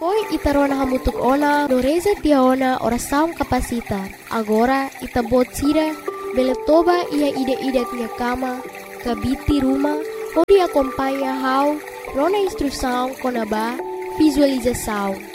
Poi itarona hamutuk ona, no reza tiaona oração capacita. Agora itabot sira, beletoba ia ide-ide minha cama, kabiti rumah, pode acompanha how, rona instrução konaba, visualização.